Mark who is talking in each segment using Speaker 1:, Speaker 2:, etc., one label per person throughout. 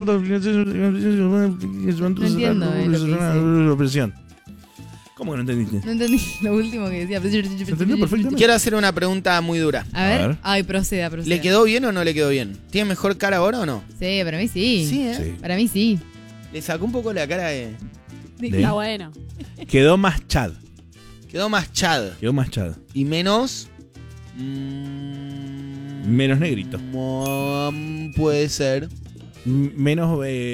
Speaker 1: No
Speaker 2: entiendo.
Speaker 1: ¿Cómo que no entendiste?
Speaker 2: No entendí lo último que decía.
Speaker 1: Entendió perfectamente.
Speaker 3: Quiero hacer una pregunta muy dura.
Speaker 2: A ver.
Speaker 1: A ver.
Speaker 2: Ay, proceda.
Speaker 3: ¿Le quedó bien o no le quedó bien? ¿Tiene mejor cara ahora o no?
Speaker 2: Sí, para mí sí.
Speaker 3: Sí, ¿eh?
Speaker 1: Sí.
Speaker 2: Para mí sí.
Speaker 3: Le sacó un poco la cara de...
Speaker 4: Está bueno.
Speaker 1: Quedó más Chad.
Speaker 3: Quedó más Chad.
Speaker 1: Quedó más Chad.
Speaker 3: Y menos...
Speaker 1: Menos negrito.
Speaker 3: Puede ser.
Speaker 1: Menos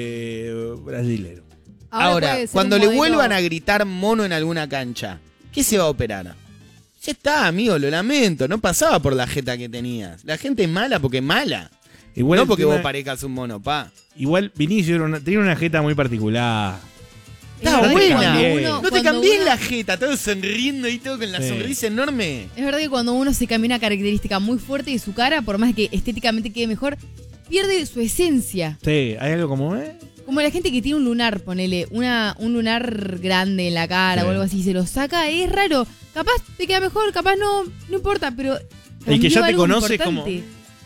Speaker 1: brasilero.
Speaker 3: Ahora,
Speaker 4: puede ser
Speaker 3: cuando
Speaker 4: un
Speaker 3: le
Speaker 4: modelo-
Speaker 3: vuelvan a gritar mono en alguna cancha, ¿qué se va a operar? Ya está, amigo, lo lamento. No pasaba por la jeta que tenías. La gente es mala porque es mala.
Speaker 1: Igual
Speaker 3: no porque
Speaker 1: el tema-
Speaker 3: vos parezcas un mono, pa.
Speaker 1: Igual Vinicius tenía una jeta muy particular.
Speaker 3: Está
Speaker 2: verdad que
Speaker 3: buena.
Speaker 2: cuando uno-
Speaker 3: No te
Speaker 2: cuando
Speaker 3: cambies
Speaker 2: uno-
Speaker 3: la jeta, todo sonriendo y todo con la
Speaker 1: Sí.
Speaker 3: sonrisa enorme.
Speaker 2: Es verdad que cuando uno se cambia una característica muy fuerte de su cara, por más que estéticamente quede mejor, pierde su esencia.
Speaker 1: Sí, hay algo como,
Speaker 2: Como la gente que tiene un lunar, ponele, un lunar grande en la cara
Speaker 1: Sí.
Speaker 2: o algo así, se lo saca, es raro. Capaz te queda mejor, capaz no importa, pero...
Speaker 1: El que ya
Speaker 2: cambió
Speaker 1: te
Speaker 2: algo
Speaker 1: conoce es
Speaker 2: importante.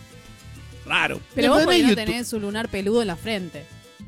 Speaker 1: raro.
Speaker 4: Pero
Speaker 3: No,
Speaker 4: vos
Speaker 3: pero no
Speaker 4: porque
Speaker 3: es
Speaker 4: no
Speaker 3: YouTube.
Speaker 4: tenés un lunar peludo en la frente.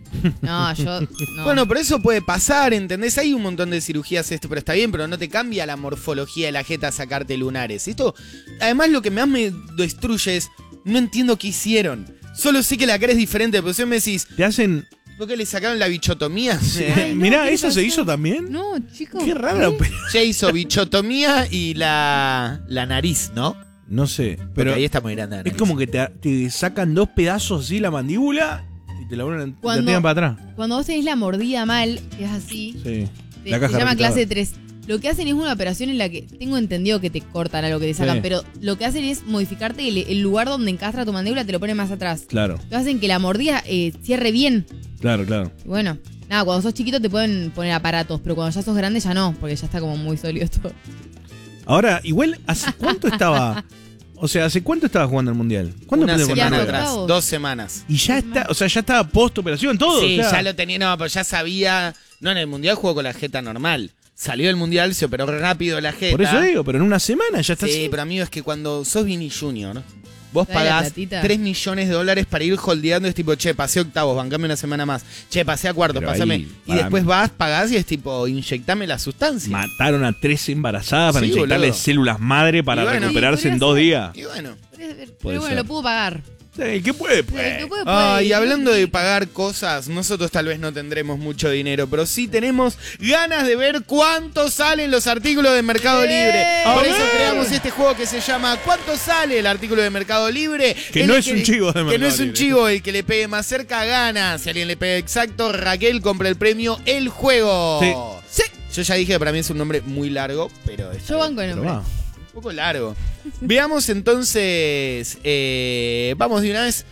Speaker 2: No, yo... No.
Speaker 3: Bueno, pero eso puede pasar, ¿entendés? Hay un montón de cirugías pero está bien, pero no te cambia la morfología de la jeta sacarte lunares. Esto, además lo que más me destruye es, no entiendo qué hicieron. Solo sé que la cara es diferente, pero si me decís,
Speaker 1: Te hacen...
Speaker 3: ¿por qué le sacaron la bichotomía?
Speaker 2: Ay, no,
Speaker 1: Mirá,
Speaker 2: ¿qué
Speaker 1: ¿eso se
Speaker 2: pasó?
Speaker 1: hizo también?
Speaker 2: No, chicos.
Speaker 1: Qué raro.
Speaker 3: Ya hizo bichotomía y la nariz, ¿no?
Speaker 1: No sé,
Speaker 3: Pero
Speaker 1: pero
Speaker 3: ahí está muy grande la
Speaker 1: es
Speaker 3: nariz.
Speaker 1: como que te sacan dos pedazos así la mandíbula y te la vuelven
Speaker 2: Cuando-
Speaker 1: la tiran para atrás.
Speaker 2: Cuando vos tenés la mordida mal, que es así,
Speaker 1: Sí.
Speaker 2: se
Speaker 1: La caja
Speaker 2: llama
Speaker 1: registradora.
Speaker 2: clase 3. Lo que hacen es una operación en la que tengo entendido que te cortan algo que te sacan,
Speaker 1: Sí.
Speaker 2: pero lo que hacen es modificarte el lugar donde encastra tu mandíbula, te lo ponen más atrás.
Speaker 1: Claro,
Speaker 2: Lo hacen que la mordida cierre bien.
Speaker 1: claro, claro.
Speaker 2: Y bueno, nada, cuando sos chiquito te pueden poner aparatos, pero cuando ya sos grande ya no, porque ya está como muy sólido todo.
Speaker 1: Ahora, igual, ¿hace cuánto estaba? O sea, ¿hace cuánto estaba jugando el Mundial? ¿Cuándo
Speaker 3: Una
Speaker 1: empezó con la
Speaker 3: semana
Speaker 1: rueda?
Speaker 3: atrás,
Speaker 2: octavos.
Speaker 3: 2 semanas.
Speaker 1: Y ya está, o sea, ya estaba post operación todo.
Speaker 3: Sí,
Speaker 1: o sea,
Speaker 3: ya lo tenía, no, pero ya sabía. No, en el mundial jugó con la jeta normal. Salió del mundial, se operó rápido la jeta.
Speaker 1: por eso digo, pero en una semana ya está
Speaker 3: Sí,
Speaker 1: así.
Speaker 3: pero amigo, es que cuando sos Vini Junior, vos
Speaker 2: Dale la
Speaker 3: pagás
Speaker 2: platita.
Speaker 3: $3 millones para ir holdeando. Es tipo, che, pasé octavos, bancame una semana más. Che, pasé a cuartos,
Speaker 1: Pero
Speaker 3: pasame.
Speaker 1: ahí,
Speaker 3: Y
Speaker 1: para
Speaker 3: después
Speaker 1: mí.
Speaker 3: vas, pagás y es tipo, inyectame la sustancia.
Speaker 1: Mataron a 3 embarazadas para
Speaker 3: Sí,
Speaker 1: inyectarle
Speaker 3: boludo.
Speaker 1: células madre para
Speaker 3: Y bueno,
Speaker 1: recuperarse
Speaker 2: sí,
Speaker 1: en
Speaker 2: podría
Speaker 1: 2
Speaker 2: ser.
Speaker 1: días.
Speaker 3: Y bueno.
Speaker 2: Pero
Speaker 1: Puede
Speaker 2: bueno,
Speaker 1: ser.
Speaker 2: lo pudo pagar.
Speaker 1: Sí, ¿qué puede?
Speaker 2: El que puede,
Speaker 3: Y
Speaker 2: puede.
Speaker 3: hablando de pagar cosas, nosotros tal vez no tendremos mucho dinero, pero sí tenemos ganas de ver cuánto salen los artículos de Mercado Libre. Por
Speaker 1: A
Speaker 3: eso
Speaker 1: ver.
Speaker 3: creamos este juego que se llama ¿Cuánto sale el artículo de Mercado Libre?
Speaker 1: Que
Speaker 3: El
Speaker 1: no
Speaker 3: que-
Speaker 1: es un chivo de
Speaker 3: Que no
Speaker 1: Mercado
Speaker 3: es un
Speaker 1: Libre.
Speaker 3: chivo, el que le pegue más cerca gana. Si alguien le pega exacto, Raquel compra el premio El Juego.
Speaker 1: Sí.
Speaker 3: Yo ya dije que para mí es un nombre muy largo, pero está
Speaker 2: Yo
Speaker 3: bien.
Speaker 2: banco el
Speaker 1: Pero
Speaker 2: nombre.
Speaker 1: va.
Speaker 3: Un poco largo. Veamos entonces. Vamos de una vez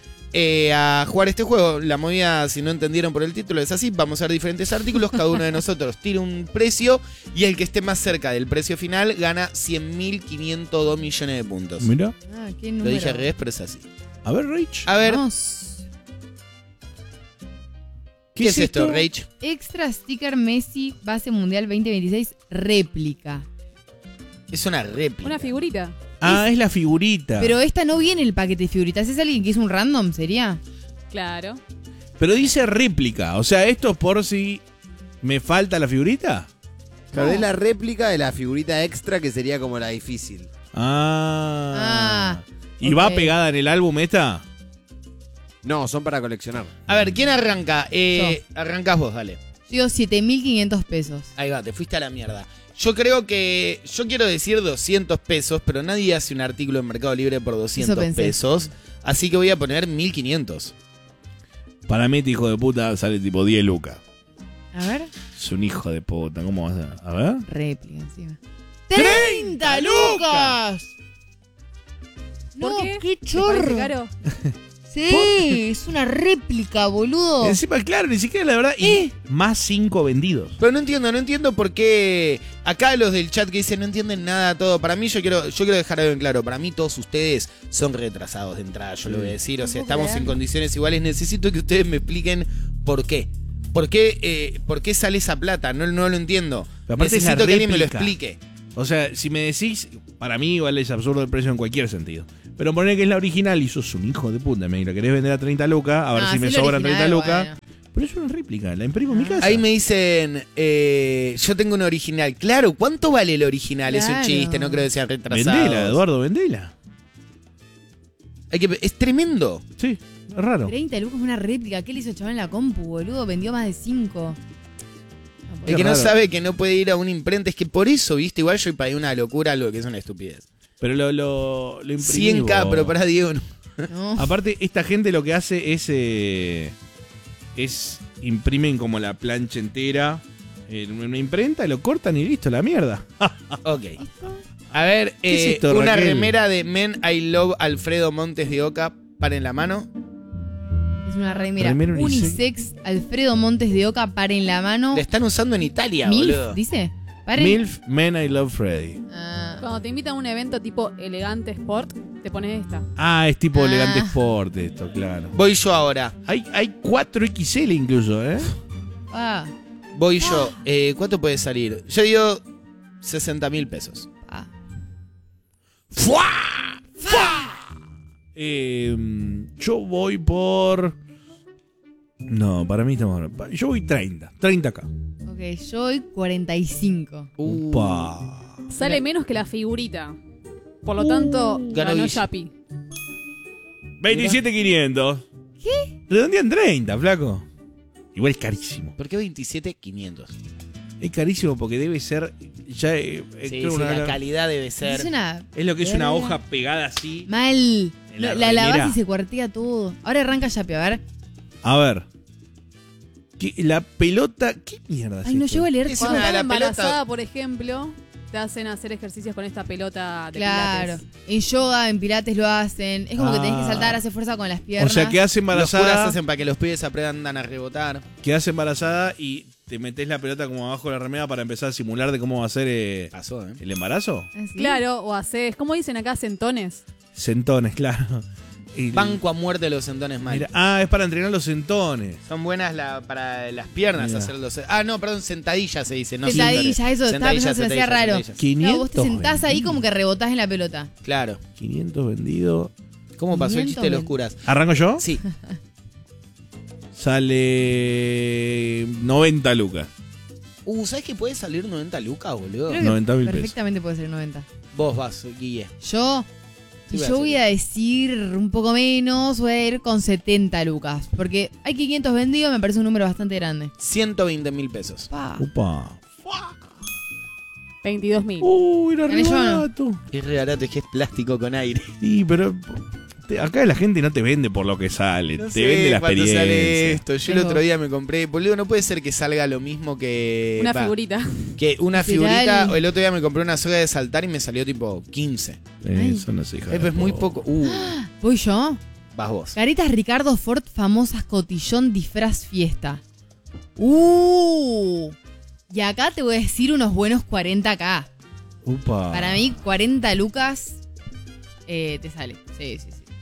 Speaker 3: a jugar este juego. La movida, si no entendieron por el título, es así. Vamos a ver diferentes artículos. Cada uno de nosotros tira un precio. Y el que esté más cerca del precio final gana 100.502 millones de puntos.
Speaker 1: Mira.
Speaker 2: Ah, qué
Speaker 3: Lo
Speaker 2: número.
Speaker 3: dije al revés, pero es así.
Speaker 1: A ver, Rich.
Speaker 3: A ver,
Speaker 2: Vamos.
Speaker 3: ¿qué es esto, Rach?
Speaker 2: Extra sticker Messi base mundial 2026 réplica.
Speaker 3: Es una réplica.
Speaker 4: Una figurita.
Speaker 1: Ah, es la figurita.
Speaker 2: Pero esta no viene en el paquete de figuritas. ¿Es alguien que hizo un random, sería?
Speaker 4: Claro.
Speaker 1: Pero dice réplica. O sea, esto es por si me falta la figurita.
Speaker 5: Claro, es la réplica de la figurita extra que sería como la difícil.
Speaker 1: Ah.
Speaker 2: Ah,
Speaker 1: ¿Y va
Speaker 2: ok.
Speaker 1: pegada en el álbum esta?
Speaker 5: No, son para coleccionar.
Speaker 3: A ver, ¿quién arranca? Arrancás vos, dale.
Speaker 2: Digo 7.500 pesos.
Speaker 3: Ahí va, te fuiste a la mierda. Yo creo que. Yo quiero decir 200 pesos, pero nadie hace un artículo en Mercado Libre por 200
Speaker 2: pensé.
Speaker 3: pesos. Así que voy a poner 1.500.
Speaker 1: Para mí, este hijo de puta sale tipo 10 lucas.
Speaker 2: A ver.
Speaker 1: Es un hijo de puta. ¿Cómo vas a ver?
Speaker 2: Réplica encima. ¡30 lucas!
Speaker 4: ¿Por
Speaker 2: No,
Speaker 4: qué?
Speaker 2: qué
Speaker 4: ¿Te
Speaker 2: chorro.
Speaker 4: parece caro?
Speaker 2: Sí, es una réplica, boludo.
Speaker 1: Encima, claro, ni siquiera la verdad. Y más 5 vendidos.
Speaker 3: Pero no entiendo por qué. Acá los del chat que dicen no entienden nada todo. Para mí, yo quiero dejar algo en claro. Para mí, todos ustedes son retrasados de entrada. Yo lo voy a decir. O sea,
Speaker 2: No puedo
Speaker 3: estamos en
Speaker 2: creerlo.
Speaker 3: condiciones iguales. Necesito que ustedes me expliquen por qué. ¿Por qué sale esa plata? No lo entiendo.
Speaker 1: Pero aparte es la
Speaker 3: Necesito que alguien me lo
Speaker 1: réplica.
Speaker 3: explique.
Speaker 1: O sea, si me decís, para mí igual es absurdo el precio en cualquier sentido. Pero poner que es la original y sos un hijo de puta, me la querés vender a 30 lucas, a ver
Speaker 2: Ah,
Speaker 1: si me
Speaker 2: sí, la
Speaker 1: sobran
Speaker 2: original,
Speaker 1: 30 lucas.
Speaker 2: bueno.
Speaker 1: Pero es una réplica, la imprimo en mi casa.
Speaker 3: Ahí me dicen, yo tengo un original. Claro, ¿cuánto vale el original? Es un
Speaker 2: Claro.
Speaker 3: chiste, no creo que sea retrasado.
Speaker 1: Vendela, Eduardo, vendela.
Speaker 3: Es tremendo.
Speaker 1: Sí, es raro.
Speaker 2: 30 lucas es una réplica. ¿Qué le hizo el chaval en la compu, boludo? Vendió más de 5.
Speaker 3: El que no
Speaker 1: raro.
Speaker 3: sabe que no puede ir a una imprenta es que por eso, viste, igual yo pagué una locura, algo que es una estupidez.
Speaker 1: Pero lo imprimí
Speaker 3: 100K,
Speaker 1: vos.
Speaker 3: pero para Diego no.
Speaker 2: No.
Speaker 1: Aparte, esta gente lo que hace es imprimen como la plancha entera en una imprenta, lo cortan y listo, la mierda.
Speaker 3: Ok. A ver,
Speaker 1: ¿Qué es esto,
Speaker 3: una
Speaker 1: Raquel?
Speaker 3: remera de Men I Love Alfredo Montes de Oca, paren la mano.
Speaker 2: Es una remera
Speaker 1: Remera
Speaker 2: unisex. Alfredo Montes de Oca, paren la mano.
Speaker 3: La están usando en Italia,
Speaker 2: MILF,
Speaker 3: boludo.
Speaker 2: dice. Paren.
Speaker 1: MILF, Men I Love Freddy.
Speaker 2: Ah,
Speaker 4: Cuando te invitan a un evento tipo elegante sport, te pones esta.
Speaker 1: Ah, es tipo
Speaker 2: Ah.
Speaker 1: elegante sport esto, claro.
Speaker 3: Voy yo ahora.
Speaker 1: Hay 4XL incluso, ¿eh?
Speaker 2: ah,
Speaker 3: Voy yo. ¿Cuánto puede salir? Yo digo 60.000 pesos.
Speaker 2: ah.
Speaker 1: Yo voy por... No, para mí estamos... Yo voy 30. 30K.
Speaker 2: Ok, yo voy 45.
Speaker 1: Upa.
Speaker 4: Sale menos que la figurita. Por lo tanto,
Speaker 3: ganó
Speaker 4: ganó
Speaker 3: Guille.
Speaker 4: Yapi.
Speaker 1: 27.500. ¿Qué? Redondean 30, flaco. Igual es carísimo.
Speaker 3: ¿Por qué 27.500?
Speaker 1: Es carísimo porque debe ser... Ya,
Speaker 3: Sí,
Speaker 1: creo
Speaker 3: sí,
Speaker 1: una-
Speaker 3: la calidad debe ser.
Speaker 2: Es una...
Speaker 1: es lo que es una
Speaker 2: verga.
Speaker 1: hoja pegada así.
Speaker 2: Mal.
Speaker 1: En la
Speaker 2: La lavás
Speaker 1: remera.
Speaker 2: y se cuartea todo. Ahora arranca Yapi, a ver.
Speaker 1: A ver. La pelota... ¿Qué mierda es
Speaker 2: Ay, no
Speaker 1: esto?
Speaker 2: llego a leer.
Speaker 3: Es
Speaker 4: Cuando
Speaker 3: una-
Speaker 4: estás
Speaker 3: la pelota-
Speaker 4: embarazada, por ejemplo, te hacen hacer ejercicios con esta pelota de
Speaker 2: Claro.
Speaker 4: pilates.
Speaker 2: En yoga, en pilates lo hacen. Es como que tenés que
Speaker 1: Ah.
Speaker 2: saltar, hacer fuerza con las
Speaker 1: O
Speaker 2: piernas.
Speaker 1: sea, quedás
Speaker 3: Los curas
Speaker 1: embarazada,
Speaker 3: hacen para que los pibes aprendan a rebotar.
Speaker 1: quedás embarazada y te metés la pelota como abajo de la remera para empezar a simular de cómo va a ser
Speaker 3: Pasó, ¿eh?
Speaker 1: el embarazo.
Speaker 2: ¿Ah, sí?
Speaker 4: Claro, o haces, ¿cómo dicen acá? Centones.
Speaker 1: Sentones, claro. Y-
Speaker 3: Banco a muerte los sentones mal.
Speaker 1: Mira, es para entrenar los sentones.
Speaker 3: Son buenas para las piernas
Speaker 1: Mira.
Speaker 3: hacer los... Ah, no, perdón, sentadillas se dice. No
Speaker 2: Sentadillas,
Speaker 3: sentones.
Speaker 2: eso, estaba pensando, se me hacía raro.
Speaker 3: sentadillas.
Speaker 1: 500
Speaker 2: No, vos te sentás ahí como que rebotás en la pelota.
Speaker 3: Claro.
Speaker 1: 500 vendido.
Speaker 3: ¿Cómo pasó el
Speaker 2: 500
Speaker 3: chiste de los curas?
Speaker 1: ¿Arranco yo?
Speaker 3: Sí.
Speaker 1: Sale 90 lucas.
Speaker 3: ¿Sabes que puede salir 90 lucas, boludo?
Speaker 2: Creo que
Speaker 1: 90.000 pesos.
Speaker 2: perfectamente puede ser 90.
Speaker 3: Vos vas, Guille.
Speaker 2: Yo,
Speaker 3: Sí, voy a
Speaker 2: yo voy
Speaker 3: hacer.
Speaker 2: a decir un poco menos, voy a ir con 70 lucas. Porque hay 500 vendidos, me parece un número bastante grande.
Speaker 3: 120.000 pesos.
Speaker 2: Pa.
Speaker 1: Upa.
Speaker 4: 22.000.
Speaker 1: Uy, era
Speaker 2: ¿Gané yo o no?
Speaker 1: rebato.
Speaker 3: Es re barato, es que es plástico con aire.
Speaker 1: Sí, pero acá la gente no te vende por lo que sale,
Speaker 3: No
Speaker 1: te
Speaker 3: sé
Speaker 1: vende la
Speaker 3: cuánto
Speaker 1: experiencia.
Speaker 3: sale esto. Yo el
Speaker 2: Tengo-
Speaker 3: otro día me compré... Boludo, no puede ser que salga lo mismo que...
Speaker 4: Una
Speaker 3: va,
Speaker 4: figurita.
Speaker 3: Que una
Speaker 2: Literal.
Speaker 3: figurita... El otro día me compré una soga de saltar y me salió tipo 15.
Speaker 1: Eso no se hija de
Speaker 3: Es muy
Speaker 1: puta.
Speaker 3: poco.
Speaker 2: ¿Voy yo?
Speaker 3: Vas vos.
Speaker 2: Caretas Ricardo Ford, famosas cotillón disfraz fiesta. Y acá te voy a decir unos buenos 40K.
Speaker 1: Upa.
Speaker 2: Para mí, 40 lucas te sale. Sí.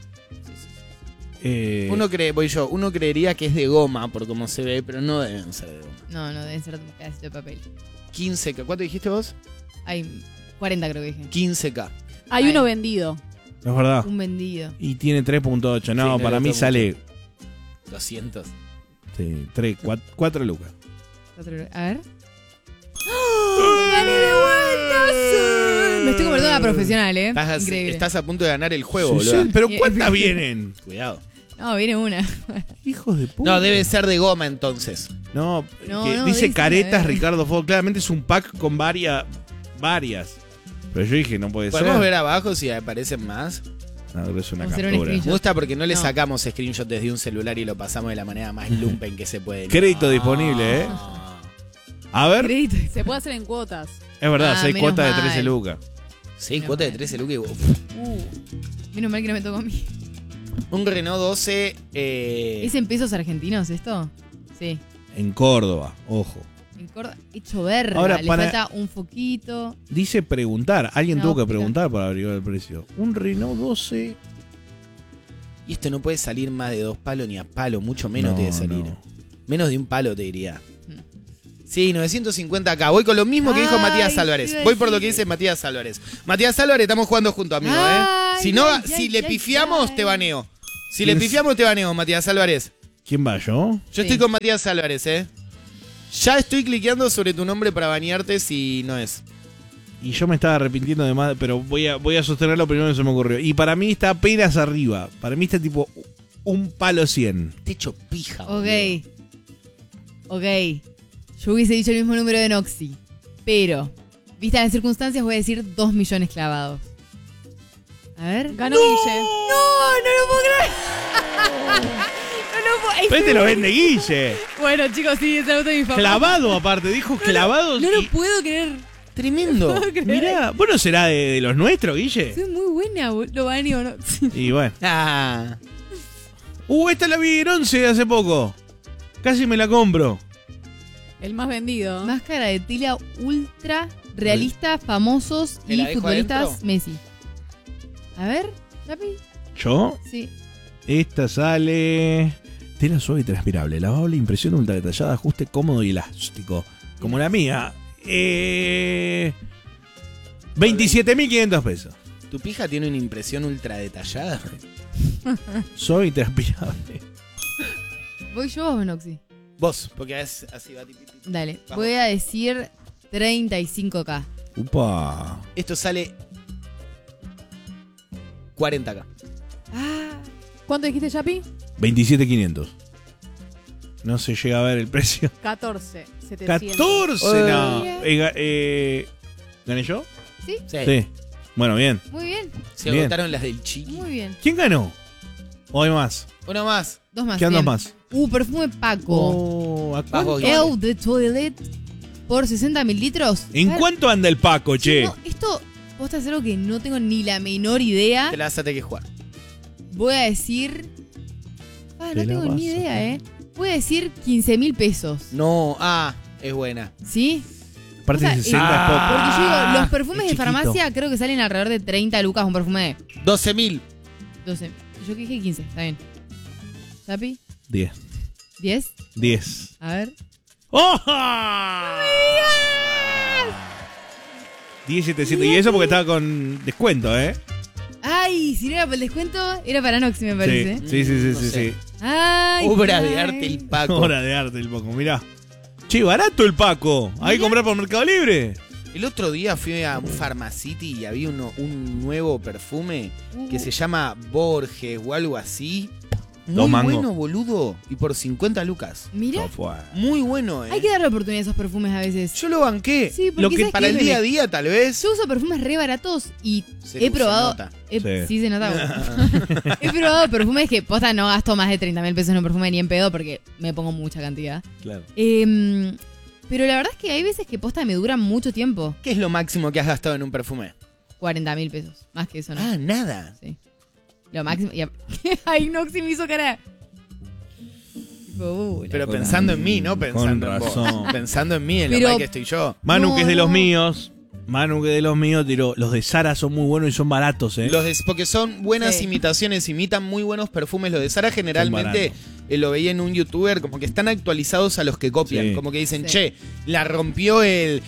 Speaker 3: Voy yo. Uno creería que es de goma por cómo se ve, pero no deben ser de goma.
Speaker 2: No, deben ser un pedacito de papel.
Speaker 3: 15K. ¿Cuánto dijiste vos?
Speaker 2: Hay 40 creo que dije.
Speaker 3: 15K.
Speaker 4: Hay
Speaker 2: Ay.
Speaker 4: uno vendido.
Speaker 1: No es verdad.
Speaker 2: Un vendido.
Speaker 1: Y tiene 3.8. No,
Speaker 3: Sí,
Speaker 1: para
Speaker 3: me
Speaker 1: mí
Speaker 3: gustó
Speaker 1: sale
Speaker 3: 200.
Speaker 1: 4 lucas.
Speaker 2: A ver. ¡Gané de vuelta! ¡Sí! Me estoy convirtiendo en una profesional, ¿eh? Increíble.
Speaker 3: Estás a punto de ganar el juego,
Speaker 1: Sí,
Speaker 3: boludo.
Speaker 1: sí, pero ¿cuántas vienen?
Speaker 3: Cuidado.
Speaker 2: No, viene una.
Speaker 1: Hijos de puta.
Speaker 3: No, debe ser de goma entonces.
Speaker 1: No,
Speaker 2: No,
Speaker 1: que
Speaker 2: no,
Speaker 1: dice
Speaker 2: debe
Speaker 1: caretas
Speaker 2: ser.
Speaker 1: Ricardo Ford. Claramente es un pack con varias. Pero yo dije, no puede ser.
Speaker 3: ¿Podemos ver abajo si aparecen más?
Speaker 1: No, pero es una
Speaker 2: Vamos a hacer un
Speaker 1: captura.
Speaker 3: Me gusta porque no le
Speaker 2: No.
Speaker 3: sacamos screenshot desde un celular y lo pasamos de la manera más lumpen que se puede.
Speaker 1: Crédito disponible, ¿eh? A ver,
Speaker 2: Crédito.
Speaker 4: Se puede hacer en cuotas.
Speaker 1: es verdad,
Speaker 2: Ah,
Speaker 1: 6
Speaker 2: menos
Speaker 1: cuotas de
Speaker 2: mal.
Speaker 1: 13 lucas.
Speaker 3: Sí, cuota de 13 lucas.
Speaker 2: Menos mal que no me tocó a mí.
Speaker 3: Un Renault 12.
Speaker 2: ¿Es en pesos argentinos esto? Sí.
Speaker 1: En Córdoba, ojo.
Speaker 2: En Córdoba, hecho verga.
Speaker 1: Ahora,
Speaker 2: Le
Speaker 1: para-
Speaker 2: falta un foquito.
Speaker 1: Dice preguntar. Alguien
Speaker 2: Una
Speaker 1: tuvo que
Speaker 2: óptica.
Speaker 1: preguntar para averiguar el precio. Un Renault 12.
Speaker 3: Y esto no puede salir más de 2 palos ni a palo, mucho menos
Speaker 1: No,
Speaker 3: tiene que salir.
Speaker 1: no.
Speaker 3: Menos de un palo te diría.
Speaker 2: Mm.
Speaker 3: Sí, 950 acá. Voy con lo mismo que dijo
Speaker 2: Ay,
Speaker 3: Matías
Speaker 2: te
Speaker 3: Álvarez.
Speaker 2: iba a
Speaker 3: Voy por lo
Speaker 2: decir.
Speaker 3: que dice Matías Álvarez. Matías Álvarez, estamos jugando juntos, amigo,
Speaker 2: Ay,
Speaker 3: Si no,
Speaker 2: ay,
Speaker 3: si
Speaker 2: ay,
Speaker 3: le
Speaker 2: ay,
Speaker 3: pifiamos,
Speaker 2: ay.
Speaker 3: te baneo. Si
Speaker 1: ¿Quién
Speaker 3: le pifiamos, te baneo, Matías Álvarez.
Speaker 1: ¿Quién va, yo?
Speaker 3: Yo estoy con Matías Álvarez, ¿eh? Ya estoy cliqueando sobre tu nombre para bañarte si no es.
Speaker 1: Y yo me estaba arrepintiendo de más, pero voy a sostener lo primero que se me ocurrió. Y para mí está apenas arriba. Para mí está tipo un palo 100.
Speaker 3: Te echo pija,
Speaker 2: Ok.
Speaker 3: boludo.
Speaker 2: Ok. Yo hubiese dicho el mismo número de Noxy. Pero, vistas las circunstancias, voy a decir 2 millones clavados. A ver.
Speaker 4: Ganó Guille.
Speaker 2: ¡No! ¡No lo puedo creer! ¡No lo puedo!
Speaker 1: Pero este lo vende Guille.
Speaker 2: Bueno, chicos, sí, es el auto de mi papá.
Speaker 1: Clavado aparte, dijo clavados.
Speaker 2: No lo
Speaker 1: y-
Speaker 2: puedo creer.
Speaker 3: Tremendo.
Speaker 2: No puedo creer.
Speaker 1: Mirá, ¿vos no será de los nuestros, Guille?
Speaker 2: Soy muy buena, lo baño, ¿no?
Speaker 1: Y bueno.
Speaker 3: Ah.
Speaker 1: Esta la vi en 11 hace poco. Casi me la compro.
Speaker 4: El más vendido.
Speaker 2: Máscara de tela ultra realista, famosos
Speaker 3: ¿Te
Speaker 2: y
Speaker 3: la dejo
Speaker 2: futbolistas
Speaker 3: adentro?
Speaker 2: Messi. A ver, ¿Chapi?
Speaker 1: ¿Yo?
Speaker 2: Sí.
Speaker 1: Esta sale... Tela suave y transpirable, lavable, impresión ultra detallada, ajuste cómodo y elástico. Como la mía. 27.500 pesos.
Speaker 3: ¿Tu pija tiene una impresión ultra detallada?
Speaker 1: Suave y transpirable.
Speaker 2: ¿Voy yo o Noxy?
Speaker 3: Vos, porque es así va tipitito.
Speaker 2: Dale,
Speaker 3: Vamos.
Speaker 2: voy a decir 35K.
Speaker 1: Upa.
Speaker 3: Esto sale 40K.
Speaker 2: Ah,
Speaker 4: ¿Cuánto dijiste, Chapi?
Speaker 1: 27.500. No se llega a ver el precio.
Speaker 4: 14. 700.
Speaker 1: 14. No.
Speaker 2: Mira.
Speaker 1: ¿Gané yo?
Speaker 2: ¿sí?
Speaker 1: Sí. Bueno, bien.
Speaker 2: Muy bien,
Speaker 3: Se
Speaker 1: Bien.
Speaker 3: agotaron las del chiqui.
Speaker 2: muy bien.
Speaker 1: ¿Quién ganó? ¿O hay más?
Speaker 3: Uno más.
Speaker 2: 2 más.
Speaker 1: ¿Qué andas
Speaker 2: bien.
Speaker 1: más?
Speaker 2: Perfume Paco.
Speaker 1: Oh, ¿a
Speaker 3: Vas
Speaker 1: cuánto?
Speaker 3: vos,
Speaker 2: Eau de Toilet por 60 mililitros.
Speaker 1: ¿En cuánto anda el Paco, che?
Speaker 2: No, esto, posta es algo que no tengo ni la menor idea.
Speaker 3: Te la vas a tener que jugar.
Speaker 2: Voy a decir...
Speaker 1: Te
Speaker 2: no
Speaker 1: la
Speaker 2: tengo
Speaker 1: vas
Speaker 2: ni
Speaker 1: a
Speaker 2: idea,
Speaker 1: tener.
Speaker 2: Voy a decir 15.000 pesos.
Speaker 3: No, es buena.
Speaker 2: ¿Sí?
Speaker 1: Aparte
Speaker 2: O sea,
Speaker 1: de 60 es poco.
Speaker 2: Porque yo digo, los perfumes
Speaker 1: es
Speaker 2: de
Speaker 1: chiquito.
Speaker 2: farmacia creo que salen alrededor de 30 lucas un perfume de
Speaker 3: 12.000.
Speaker 2: 12. Yo que dije 15, está bien. ¿Sapi?
Speaker 1: 10.
Speaker 2: ¿10?
Speaker 1: 10.
Speaker 2: A ver.
Speaker 1: ¡Oh! 10.700. Y eso porque estaba con descuento, ¿eh?
Speaker 2: Ay, si no era para el descuento, era para Noxy, me parece.
Speaker 1: Sí, sí,
Speaker 3: No
Speaker 1: sí,
Speaker 3: sé.
Speaker 1: sí.
Speaker 2: Ay,
Speaker 3: Obra de
Speaker 2: ay.
Speaker 3: arte el Paco.
Speaker 1: Hora de arte el Paco, mirá. Che, barato el Paco. ¿Hay que comprar por Mercado Libre?
Speaker 3: El otro día fui a un Pharmacity y había un nuevo perfume que se llama Borges o algo así.
Speaker 1: Dos
Speaker 3: Muy
Speaker 1: mangos.
Speaker 3: bueno, boludo. Y por 50 lucas.
Speaker 2: Mira,
Speaker 1: No fue.
Speaker 3: Muy bueno,
Speaker 2: hay que darle oportunidad a esos perfumes a veces.
Speaker 3: Yo lo banqué.
Speaker 2: Sí, porque
Speaker 1: Lo que
Speaker 2: ¿sabes
Speaker 3: Para
Speaker 2: qué?
Speaker 3: el día a día, tal vez.
Speaker 2: Yo uso perfumes re baratos y
Speaker 3: Se
Speaker 2: he probado.
Speaker 3: nota.
Speaker 1: Sí.
Speaker 2: Sí, se nota. He probado perfumes que posta no gasto más de 30.000 pesos en un perfume ni en pedo porque me pongo mucha cantidad.
Speaker 1: Claro.
Speaker 2: Pero la verdad es que hay veces que posta me duran mucho tiempo.
Speaker 3: ¿Qué es lo máximo que has gastado en un perfume?
Speaker 2: 40.000 pesos. Más que eso, ¿no?
Speaker 3: Ah, nada.
Speaker 2: Sí. Lo máximo. Ay, Noxy me hizo cara. Tipo,
Speaker 3: Pero
Speaker 1: Con-
Speaker 3: pensando en mí, no pensando
Speaker 1: con
Speaker 3: en vos.
Speaker 1: razón.
Speaker 3: Pensando en mí, en
Speaker 2: Pero-
Speaker 3: la mal que estoy yo.
Speaker 1: Manu,
Speaker 2: No,
Speaker 1: que es de los
Speaker 2: no.
Speaker 1: míos. Manu, que es de los míos, tiró. Los de Sara son muy buenos y son baratos, ¿eh?
Speaker 3: Porque son buenas
Speaker 2: Sí.
Speaker 3: imitaciones, imitan muy buenos perfumes. Los de Sara generalmente
Speaker 1: baratos.
Speaker 3: lo veía en un youtuber, como que están actualizados a los que copian.
Speaker 1: Sí.
Speaker 3: Como que dicen,
Speaker 2: Sí.
Speaker 3: che, la rompió el...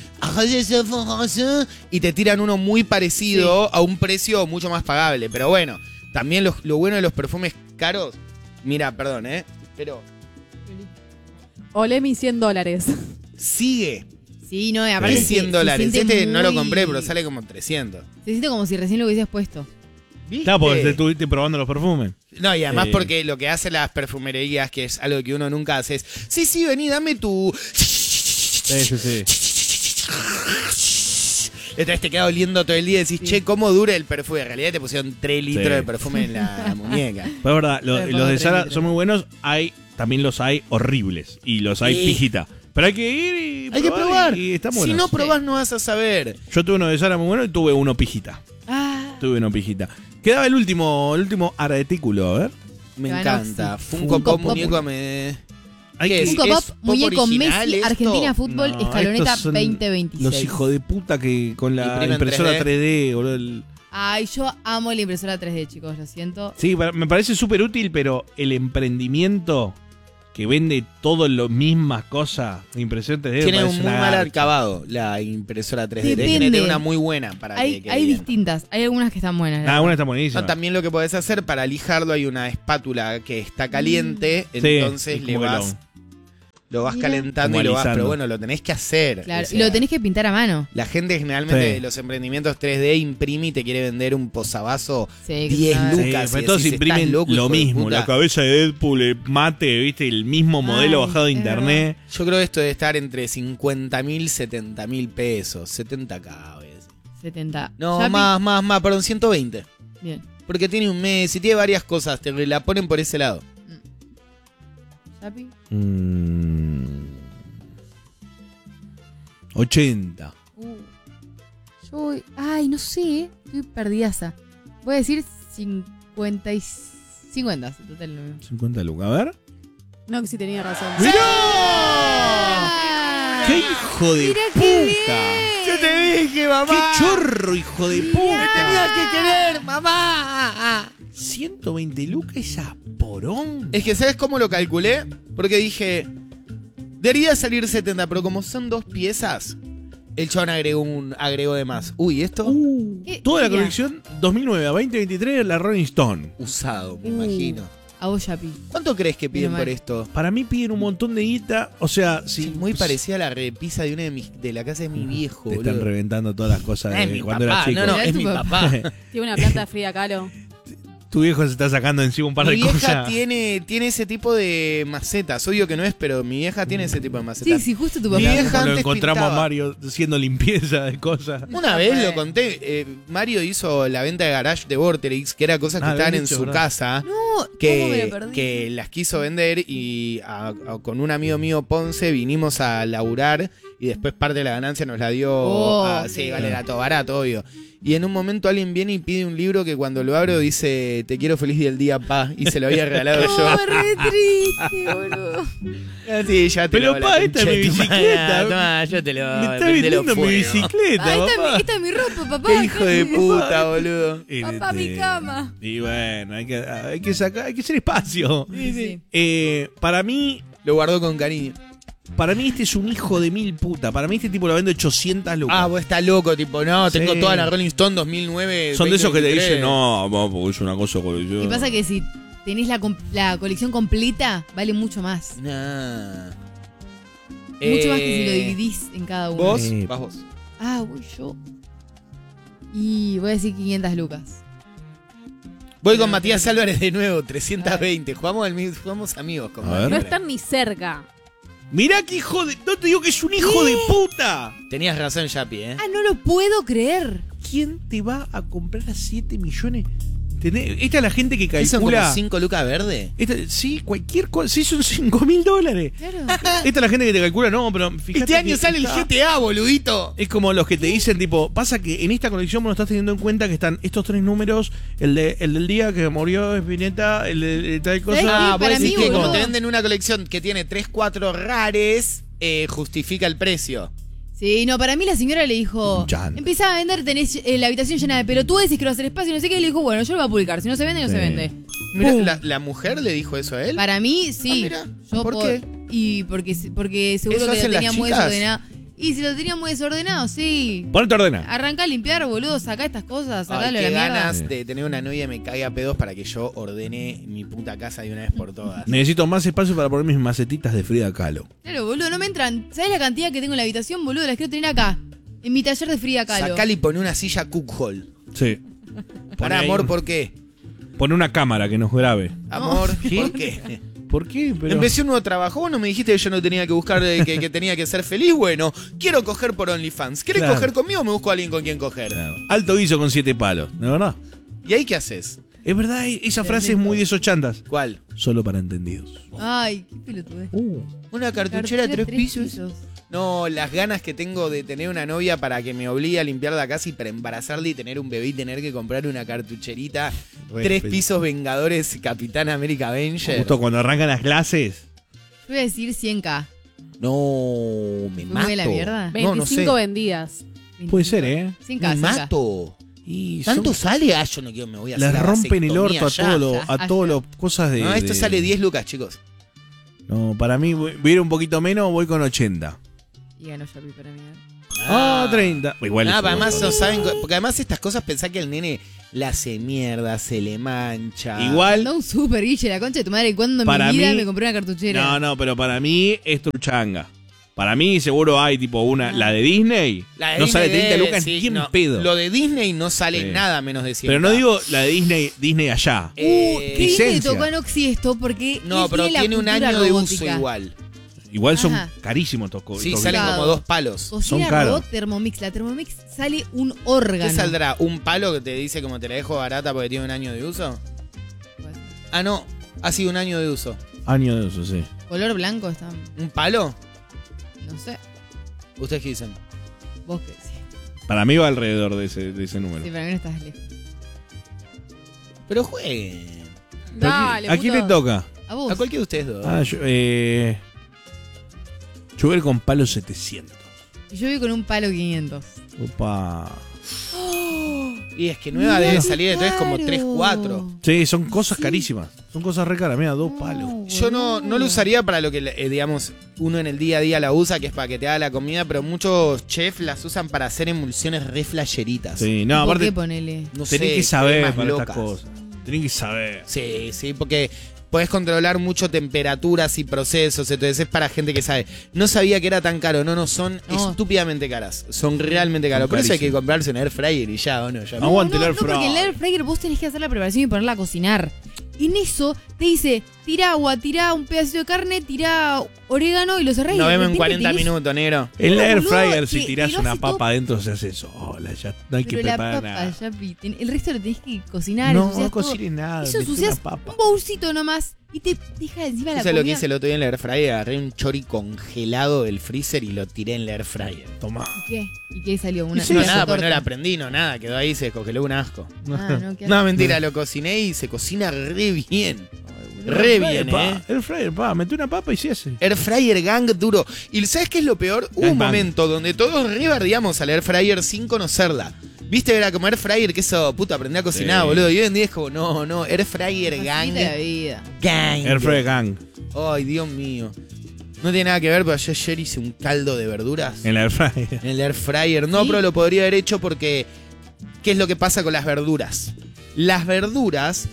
Speaker 3: Y te tiran uno muy parecido a un precio mucho más pagable. Pero bueno, también lo bueno de los perfumes caros... Mira, perdón, pero
Speaker 4: Olé mis $100.
Speaker 3: sigue.
Speaker 2: Sí, no, y aparte.
Speaker 3: Es
Speaker 2: se-
Speaker 3: $100.
Speaker 2: se siente
Speaker 3: Este no lo
Speaker 2: muy-
Speaker 3: compré, pero sale como 300.
Speaker 2: Se siente como si recién lo hubieses puesto.
Speaker 3: ¿Viste?
Speaker 1: Claro, porque te estuviste probando los perfumes.
Speaker 3: No, y además
Speaker 1: Sí.
Speaker 3: porque lo que hacen las perfumerías, que es algo que uno nunca hace, es, sí, vení, dame tu...
Speaker 1: Sí, sí, sí.
Speaker 3: Entonces te queda oliendo todo el día y decís, che, ¿cómo dura el perfume? En realidad te pusieron 3 litros
Speaker 1: Sí.
Speaker 3: de perfume en la muñeca.
Speaker 1: Pero es verdad,
Speaker 2: Pero
Speaker 1: los de
Speaker 2: tres
Speaker 1: Sara
Speaker 2: litros.
Speaker 1: son muy buenos. También los hay horribles. Y los hay
Speaker 3: Sí.
Speaker 1: pijita. Pero hay que ir y
Speaker 3: Hay que probar.
Speaker 1: Y están
Speaker 3: Si
Speaker 1: buenos.
Speaker 3: no probás no vas a saber.
Speaker 1: Yo tuve uno de Sara muy bueno y tuve uno pijita.
Speaker 2: Ah,
Speaker 1: Tuve uno pijita. Quedaba el último artículo, a ver.
Speaker 3: Me
Speaker 2: Te van
Speaker 3: encanta.
Speaker 2: Oxy.
Speaker 3: Funko
Speaker 2: Funko
Speaker 3: Pop,
Speaker 2: Pop.
Speaker 3: muñeco me...
Speaker 1: Hay
Speaker 3: ¿Qué
Speaker 1: que-
Speaker 3: es?
Speaker 2: Funko Pop,
Speaker 3: pop
Speaker 2: muñeco
Speaker 3: original
Speaker 2: Messi,
Speaker 3: esto?
Speaker 2: Argentina Fútbol,
Speaker 1: No,
Speaker 2: escaloneta
Speaker 1: estos son
Speaker 2: 2026.
Speaker 1: Los hijos de puta que con la
Speaker 3: Imprimen
Speaker 1: impresora
Speaker 3: 3D.
Speaker 1: 3D, boludo.
Speaker 2: Ay, yo amo la impresora 3D, chicos, lo siento.
Speaker 1: Sí, me parece súper útil, pero el emprendimiento que vende todo lo mismas cosas, impresión 3D.
Speaker 3: Tiene
Speaker 1: me
Speaker 3: un
Speaker 1: parece
Speaker 3: muy
Speaker 1: una
Speaker 3: mal
Speaker 1: garcha.
Speaker 3: acabado la impresora 3D.
Speaker 2: Depende.
Speaker 3: Tiene que tener una muy buena para que
Speaker 2: Hay
Speaker 3: quede bien.
Speaker 2: distintas. Hay algunas que están buenas. la
Speaker 1: Ah, una
Speaker 2: verdad.
Speaker 1: está buenísima.
Speaker 3: No, también lo que podés hacer para lijarlo hay una espátula que está caliente,
Speaker 1: Sí,
Speaker 3: entonces
Speaker 1: es
Speaker 3: le
Speaker 1: como que
Speaker 3: vas, lo vas
Speaker 2: Mira.
Speaker 3: calentando
Speaker 1: Como
Speaker 3: y lo vas,
Speaker 1: alisando.
Speaker 3: pero bueno, lo tenés que hacer.
Speaker 2: Claro,
Speaker 3: O sea,
Speaker 2: y lo tenés que pintar a mano.
Speaker 3: La gente generalmente
Speaker 1: Sí.
Speaker 3: de los emprendimientos 3D imprime y te quiere vender un posavasos
Speaker 2: Sí,
Speaker 3: 10
Speaker 2: claro.
Speaker 1: Sí,
Speaker 3: lucas.
Speaker 1: pero
Speaker 3: y
Speaker 1: todos
Speaker 3: decís,
Speaker 1: imprimen
Speaker 3: "Estás loco,
Speaker 1: lo
Speaker 3: hijo de
Speaker 1: mismo.
Speaker 3: puta".
Speaker 1: La cabeza de Deadpool, el mate, viste, el mismo modelo
Speaker 2: Ay,
Speaker 1: bajado de
Speaker 2: es
Speaker 1: internet.
Speaker 3: Yo creo que esto debe estar entre 50.000 y 70.000 pesos. 70K, ¿ves?
Speaker 2: 70.
Speaker 3: No,
Speaker 2: Yapi.
Speaker 3: más, perdón, 120.
Speaker 2: Bien.
Speaker 3: Porque tiene un mes y tiene varias cosas, te la ponen por ese lado.
Speaker 2: Yapi.
Speaker 1: 80.
Speaker 2: Yo voy. Ay, no sé. Estoy perdidaza. Voy a decir 50 y 50. Sí, total. No.
Speaker 1: 50 lucas. A ver.
Speaker 4: No, que sí tenía razón.
Speaker 1: ¡Mirá!
Speaker 2: Ah,
Speaker 1: ¡Qué hijo de
Speaker 2: Mirá
Speaker 1: puta!
Speaker 2: qué bien.
Speaker 3: Yo te dije, mamá.
Speaker 1: ¡Qué chorro, hijo de puta!
Speaker 3: Tenías que querer, mamá.
Speaker 1: 120 lucas esa porón.
Speaker 3: Es que, ¿sabes cómo lo calculé? Porque dije, debería salir 70, pero como son 2 piezas, el chabón agregó de más. Uy, esto
Speaker 2: ¿Qué
Speaker 1: Toda la
Speaker 2: sería?
Speaker 1: colección 2009 a 2023 la Rolling Stone.
Speaker 3: usado, me imagino.
Speaker 2: A vos, Yapi.
Speaker 3: ¿Cuánto crees que piden
Speaker 2: Menos
Speaker 3: por
Speaker 2: mal.
Speaker 3: esto?
Speaker 1: Para mí piden un montón de guita. O sea, si
Speaker 3: Muy parecida a la repisa de de la casa de mi viejo,
Speaker 1: te están
Speaker 3: boludo.
Speaker 1: reventando todas las cosas
Speaker 3: Es
Speaker 1: de
Speaker 3: mi
Speaker 1: cuando
Speaker 3: papá,
Speaker 1: eras chico.
Speaker 3: no,
Speaker 2: Mirá
Speaker 3: es
Speaker 2: tu
Speaker 3: mi
Speaker 2: papá.
Speaker 3: papá.
Speaker 4: Tiene una planta fría, Calo.
Speaker 1: Tu viejo se está sacando encima un par
Speaker 3: Mi
Speaker 1: de
Speaker 3: vieja
Speaker 1: cosas.
Speaker 3: tiene ese tipo de macetas. Obvio que no es, pero mi vieja tiene ese tipo de
Speaker 2: Sí,
Speaker 3: macetas.
Speaker 2: sí, justo tu
Speaker 3: Mi
Speaker 2: papá.
Speaker 3: vieja
Speaker 1: Como lo
Speaker 3: antes
Speaker 1: encontramos
Speaker 3: pintaba.
Speaker 1: a Mario haciendo limpieza de cosas.
Speaker 3: Una vez lo conté, Mario hizo la venta de garage de Vorterix, que era cosas que
Speaker 1: Ah,
Speaker 3: estaban
Speaker 1: habían
Speaker 3: en
Speaker 1: dicho,
Speaker 3: su
Speaker 1: ¿verdad?
Speaker 3: casa,
Speaker 2: No, ¿cómo me lo
Speaker 3: que,
Speaker 2: perdí?
Speaker 3: que las quiso vender y con un amigo mío, Ponce, vinimos a laburar y después parte de la ganancia nos la dio.
Speaker 2: Oh,
Speaker 3: Sí,
Speaker 2: sí.
Speaker 3: vale, era todo barato, obvio. Y en un momento alguien viene y pide un libro que cuando lo abro dice, te quiero feliz día el día, pa. Y se lo había regalado yo.
Speaker 2: No, re triste, boludo.
Speaker 3: Sí, ya te
Speaker 1: Pero,
Speaker 3: lo
Speaker 1: pa, esta es mi bicicleta.
Speaker 3: Toma, yo te lo
Speaker 1: Me está
Speaker 3: prendelo
Speaker 1: vendiendo mi
Speaker 3: fuego.
Speaker 1: bicicleta,
Speaker 2: Ah,
Speaker 1: papá.
Speaker 2: esta es mi ropa, papá.
Speaker 3: Qué hijo de puta, boludo.
Speaker 2: Papá, mi cama.
Speaker 1: Y bueno, hay que sacar, hay que hacer espacio.
Speaker 2: Sí.
Speaker 1: Para mí este es un hijo de mil puta. Para mí este tipo lo vende 800 lucas.
Speaker 3: Ah, vos estás loco, tipo, no, tengo
Speaker 1: Sí.
Speaker 3: toda la Rolling Stone 2009.
Speaker 1: Son de esos que te
Speaker 3: 2023.
Speaker 1: dicen, no, vamos, porque es una cosa colección.
Speaker 2: Y pasa que si tenés la colección completa, vale mucho más.
Speaker 3: Nah.
Speaker 2: Mucho más que si lo dividís en cada uno.
Speaker 3: ¿Vos?
Speaker 1: Eh,
Speaker 3: Vas vos.
Speaker 2: Ah, voy yo. Y voy a decir 500 lucas.
Speaker 3: Voy con Matías Álvarez de nuevo, 320. Jugamos amigos con
Speaker 1: A ver.
Speaker 4: No
Speaker 3: Matías.
Speaker 4: están ni cerca.
Speaker 1: Mirá que hijo de... No te digo que es un hijo de puta.
Speaker 3: Tenías razón, Yapi, ¿eh?
Speaker 2: Ah, no lo puedo creer.
Speaker 1: ¿Quién te va a comprar a 7 millones? Esta es la gente que
Speaker 3: ¿Qué son como
Speaker 1: calcula...
Speaker 3: 5 lucas verde?
Speaker 1: Sí, cualquier cosa. Sí, son $5.000.
Speaker 2: Claro.
Speaker 1: Esta es la gente que te calcula, no, pero fíjate
Speaker 3: Este año
Speaker 1: que
Speaker 3: sale el
Speaker 1: está-
Speaker 3: GTA, boludito.
Speaker 1: Es como los que te dicen, tipo, pasa que en esta colección vos no estás teniendo en cuenta que están estos 3 números, el del día que murió Spinetta, el de tal cosa.
Speaker 2: Sí,
Speaker 3: Ah, vos
Speaker 2: para
Speaker 3: decís
Speaker 2: mí,
Speaker 3: que como
Speaker 2: boludo.
Speaker 3: te venden una colección que tiene 3, 4 rares, justifica el precio.
Speaker 2: Sí, no, para mí la señora le dijo,
Speaker 1: Chan.
Speaker 2: empezá a vender, tenés la habitación llena de pelotudes y quiero hacer espacio y no sé qué, y le dijo, bueno, yo lo voy a publicar, si no se vende, no
Speaker 1: Sí.
Speaker 2: se vende.
Speaker 3: Mira,
Speaker 2: Pum.
Speaker 3: la mujer le dijo eso a él.
Speaker 2: Para mí, sí.
Speaker 3: mira,
Speaker 2: Yo
Speaker 3: ¿por
Speaker 2: puedo-
Speaker 3: qué?
Speaker 2: Y porque seguro
Speaker 3: ¿Eso
Speaker 2: que lo
Speaker 3: hacen las
Speaker 2: tenía muy
Speaker 3: chicas?
Speaker 2: desordenado. Y si lo tenía muy desordenado, sí.
Speaker 1: Ponete ordena.
Speaker 2: Arranca a limpiar, boludo, sacá estas cosas,
Speaker 3: Ay,
Speaker 2: sacalo a
Speaker 3: qué
Speaker 2: la mierda.
Speaker 3: ganas de tener una novia y me caiga a pedos para que yo ordene mi puta casa de una vez por todas.
Speaker 1: Necesito más espacio para poner mis macetitas de Frida Kahlo.
Speaker 2: Claro, boludo, no me entran. ¿Sabes la cantidad que tengo en la habitación, boludo? Las quiero tener acá. En mi taller de Frida Kahlo.
Speaker 3: Sacale y pone una silla Cook
Speaker 1: Sí.
Speaker 3: Para amor, ¿por qué?
Speaker 1: Pone una cámara que nos grabe.
Speaker 3: Amor,
Speaker 1: ¿Qué?
Speaker 3: ¿por qué?
Speaker 1: ¿Por qué? Pero...
Speaker 3: Empecé un nuevo trabajo. Vos no me dijiste que yo no tenía que buscar, que tenía que ser feliz. Bueno, quiero coger por OnlyFans. ¿Querés
Speaker 1: Claro.
Speaker 3: coger conmigo o me busco a alguien con quien coger?
Speaker 1: Claro. Alto guiso con 7 palos, ¿de verdad?
Speaker 3: ¿Y ahí qué haces?
Speaker 1: Es verdad, esa frase es muy de esos chantas.
Speaker 3: ¿Cuál?
Speaker 1: Solo para entendidos.
Speaker 2: Ay, qué pelotudez.
Speaker 3: ¿Una cartuchera de 3 pisos? No, las ganas que tengo de tener una novia para que me obligue a limpiar la casa y para embarazarla y tener un bebé y tener que comprar una cartucherita. 3 pisos Vengadores Capitán América Avenger.
Speaker 1: Justo cuando arrancan las clases.
Speaker 2: Yo voy a decir 100k.
Speaker 3: No, me
Speaker 2: ¿Me
Speaker 3: mato.
Speaker 2: mueve la mierda?
Speaker 3: No, no sé.
Speaker 4: 25 vendidas.
Speaker 1: Puede ser, ¿eh?
Speaker 2: 100k,
Speaker 3: Me
Speaker 2: 100K.
Speaker 3: mato.
Speaker 1: Y
Speaker 3: ¿Tanto sale? Ah, yo no quiero, me voy a hacer
Speaker 1: les
Speaker 3: la
Speaker 1: rompen el
Speaker 3: vasectomía
Speaker 1: orto a
Speaker 3: ya.
Speaker 1: todo lo, a
Speaker 2: ya.
Speaker 1: todas las cosas de.
Speaker 3: No, esto
Speaker 1: de-
Speaker 3: sale 10 lucas, chicos.
Speaker 1: No, para mí, voy a ir un poquito menos, voy con 80.
Speaker 2: Y ganó Shopee para mí.
Speaker 1: 30. Igual es
Speaker 3: Además
Speaker 1: otro.
Speaker 3: no saben, porque además estas cosas pensá que el nene la hace mierda, se le mancha.
Speaker 1: Igual,
Speaker 2: No, un super Guille, la concha de tu madre. ¿Cuándo en
Speaker 1: Para
Speaker 2: mi vida
Speaker 1: mí-
Speaker 2: me compré una cartuchera?
Speaker 1: no, pero para mí es truchanga. Para mí seguro hay tipo una, la de Disney.
Speaker 3: La de
Speaker 1: No
Speaker 3: Disney
Speaker 1: sale 30
Speaker 3: debe,
Speaker 1: lucas
Speaker 3: sí,
Speaker 1: ni en
Speaker 3: no.
Speaker 1: pedo.
Speaker 3: Lo de Disney no sale
Speaker 1: Sí.
Speaker 3: nada menos de 100.
Speaker 1: Pero no digo la de Disney allá.
Speaker 2: ¿Qué le
Speaker 1: licencia.
Speaker 2: tocó a Noxy esto? Porque
Speaker 3: No,
Speaker 2: él
Speaker 3: pero
Speaker 2: la
Speaker 3: tiene un
Speaker 2: cultura
Speaker 3: año de
Speaker 2: robótica.
Speaker 3: uso igual.
Speaker 1: Igual son
Speaker 2: Ajá.
Speaker 1: carísimos
Speaker 3: Sí,
Speaker 1: estos
Speaker 3: salen
Speaker 2: Claro.
Speaker 3: como 2 palos.
Speaker 2: Cocina
Speaker 1: caros.
Speaker 2: robot Thermomix. La Thermomix sale un órgano.
Speaker 3: ¿Qué saldrá? ¿Un palo que te dice como te la dejo barata porque tiene un año de uso? Ah, no. Ha sido un año de uso.
Speaker 1: Año de eso, sí.
Speaker 2: Color blanco está.
Speaker 3: ¿Un palo?
Speaker 2: No sé.
Speaker 3: ¿Ustedes qué dicen?
Speaker 2: Vos qué decís.
Speaker 1: Para mí va alrededor de ese número.
Speaker 2: Sí, para mí no estás lejos.
Speaker 3: Pero jueguen.
Speaker 1: Pero
Speaker 4: Dale,
Speaker 1: ¿a quién le
Speaker 4: puto.
Speaker 1: toca?
Speaker 2: A vos.
Speaker 3: A cualquiera de ustedes dos.
Speaker 1: Yo voy a ir con palo 700.
Speaker 2: Y yo voy con un palo 500.
Speaker 1: Opa.
Speaker 3: Y es que nueva debe salir entonces como 3, 4.
Speaker 1: Sí, son cosas carísimas. Son cosas re caras. Mira, 2 palos.
Speaker 3: Yo no lo usaría para lo que, digamos, uno en el día a día la usa, que es para que te haga la comida, pero muchos chefs las usan para hacer emulsiones re flasheritas.
Speaker 1: Sí, no,
Speaker 2: ¿Por qué
Speaker 1: aparte
Speaker 2: ponele?
Speaker 3: No sé,
Speaker 1: tenés que saber
Speaker 3: cremas
Speaker 1: para
Speaker 3: locas.
Speaker 1: estas cosas. Tenés que saber.
Speaker 3: Sí, porque podés controlar mucho temperaturas y procesos, entonces es para gente que sabe. No sabía que era tan caro, no, son
Speaker 2: No.
Speaker 3: estúpidamente caras. Son realmente caras. Por eso hay que
Speaker 1: carísimas.
Speaker 3: comprarse un air fryer y ya, ¿o no? Ya
Speaker 1: Aguante el air
Speaker 2: porque en el
Speaker 1: fryer.
Speaker 2: air fryer vos tenés que hacer la preparación y ponerla a cocinar. En eso te dice, tira agua, tira un pedacito de carne, tira orégano y lo cerrás. y
Speaker 3: Nos
Speaker 2: de
Speaker 3: vemos en
Speaker 2: repente
Speaker 3: 40
Speaker 2: tenés-
Speaker 3: minutos, negro.
Speaker 1: En la
Speaker 2: No,
Speaker 1: air
Speaker 2: boludo,
Speaker 1: fryer, si
Speaker 2: que
Speaker 1: tirás
Speaker 2: lo
Speaker 1: una
Speaker 2: hace
Speaker 1: papa
Speaker 2: todo-
Speaker 1: adentro, se hace sola. Ya no hay que
Speaker 2: Pero la
Speaker 1: preparar
Speaker 2: papa,
Speaker 1: nada.
Speaker 2: Yapi, el resto lo tenés que cocinar.
Speaker 1: No,
Speaker 2: ensuciás
Speaker 1: no
Speaker 2: todo.
Speaker 1: cocines nada.
Speaker 2: Eso
Speaker 1: metí
Speaker 2: ensucias
Speaker 1: una papa.
Speaker 2: un bolsito nomás y te deja encima la
Speaker 3: Eso es lo que
Speaker 2: comida.
Speaker 3: hice el otro día en la air fryer. Agarré un chori congelado del freezer y lo tiré en la air fryer.
Speaker 1: Tomá.
Speaker 2: ¿Qué? ¿Y qué salió? Una
Speaker 1: Sí,
Speaker 3: No,
Speaker 2: una
Speaker 3: nada, pues
Speaker 2: torta.
Speaker 3: no la aprendí, no, nada. Quedó ahí, se descongeló un asco.
Speaker 2: Ah, no, qué
Speaker 3: No, mentira, lo cociné y se cocina re bien. Re bien,
Speaker 1: El fryer, metí una papa y se hace.
Speaker 3: Air fryer gang duro. ¿Y sabes qué es lo peor? Hubo un
Speaker 1: Gang bang.
Speaker 3: momento donde todos rebardeamos al air fryer sin conocerla. ¿Viste? Era como air fryer, que eso, puta, aprendí a cocinar,
Speaker 1: Sí.
Speaker 3: boludo. Y hoy en día es como, no, air fryer
Speaker 2: Así
Speaker 3: gang.
Speaker 2: de la vida.
Speaker 3: Gang.
Speaker 1: Air fryer gang.
Speaker 3: Ay, Dios mío. No tiene nada que ver, pero yo ayer hice un caldo de verduras
Speaker 1: En la air fryer.
Speaker 3: en el air fryer. No,
Speaker 2: ¿Sí?
Speaker 3: pero lo podría haber hecho porque ¿qué es lo que pasa con las verduras? Las verduras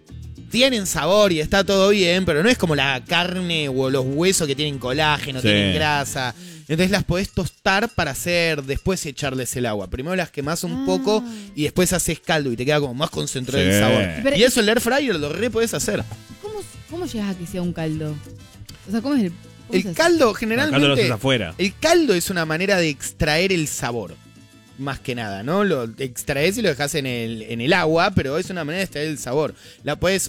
Speaker 3: tienen sabor y está todo bien, pero no es como la carne o los huesos que tienen colágeno,
Speaker 1: Sí.
Speaker 3: tienen grasa. Entonces las podés tostar para hacer, después echarles el agua. Primero las quemás un poco y después haces caldo y te queda como más concentrado
Speaker 1: Sí.
Speaker 3: el sabor.
Speaker 2: Pero-
Speaker 3: Y eso el air fryer lo re podés hacer.
Speaker 2: ¿Cómo llegas a que sea un caldo? O sea, ¿cómo es el cómo se
Speaker 3: El
Speaker 2: hace?
Speaker 3: caldo
Speaker 1: Acá lo
Speaker 3: generalmente...
Speaker 1: haces afuera.
Speaker 3: El caldo es una manera de extraer el sabor. Más que nada, ¿no? Lo extraes y lo dejas en el agua, pero es una manera de extraer el sabor. La puedes